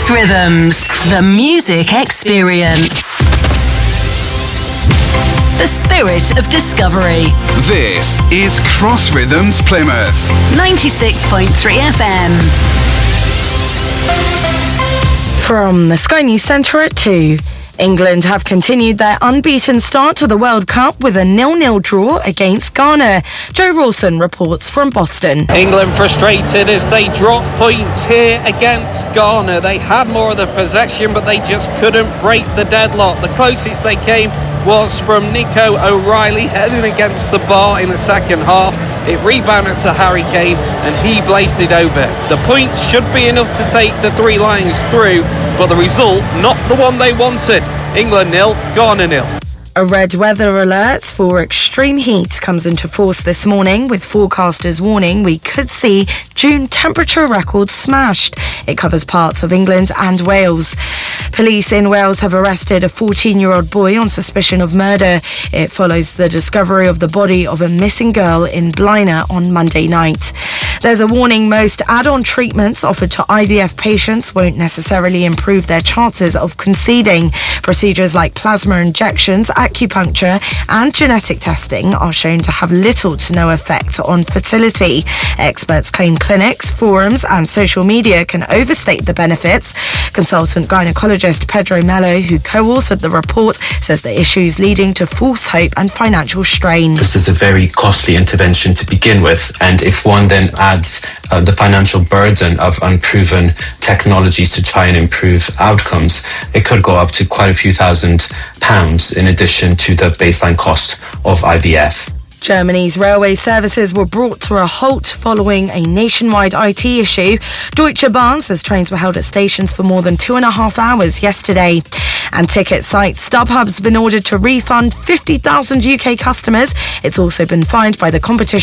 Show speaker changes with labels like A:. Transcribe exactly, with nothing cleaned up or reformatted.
A: Cross Rhythms, the music experience. The spirit of discovery.
B: This is Cross Rhythms Plymouth.
A: ninety-six point three F M.
C: From the Sky News Centre at two. England have continued their unbeaten start to the World Cup with a nil-nil draw against Ghana. Joe Rawson reports from Boston.
D: England frustrated as they drop points here against Ghana. They had more of the possession, but they just couldn't break the deadlock. The closest they came was from Nico O'Reilly heading against the bar in the second half. It rebounded to Harry Kane and he blazed it over. The points should be enough to take the three Lions through, but the result not the one they wanted. England nil, Ghana nil.
C: A red weather alert for extreme heat comes into force this morning, with forecasters warning we could see June temperature records smashed. It covers parts of England and Wales. Police in Wales have arrested a fourteen-year-old boy on suspicion of murder. It follows the discovery of the body of a missing girl in Blaenau on Monday night. There's a warning most add-on treatments offered to I V F patients won't necessarily improve their chances of conceiving. Procedures like plasma injections, acupuncture and genetic testing are shown to have little to no effect on fertility. Experts claim clinics, forums and social media can overstate the benefits. Consultant gynecologist Pedro Mello, who co-authored the report, says the issue is leading to false hope and financial strain.
E: This is a very costly intervention to begin with, and if one then adds uh, the financial burden of unproven technologies to try and improve outcomes, it could go up to quite a few thousand pounds in addition to the baseline cost of I V F.
C: Germany's railway services were brought to a halt following a nationwide I T issue. Deutsche Bahn says trains were held at stations for more than two and a half hours yesterday. And ticket site StubHub's been ordered to refund fifty thousand U K customers. It's also been fined by the Competition